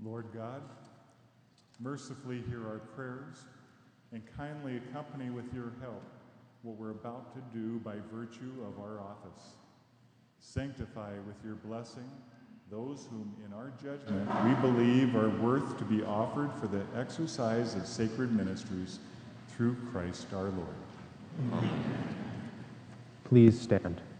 Lord God, mercifully hear our prayers and kindly accompany with your help what we're about to do by virtue of our office. Sanctify with your blessing those whom in our judgment we believe are worth to be offered for the exercise of sacred ministries through Christ our Lord. Amen. Please stand.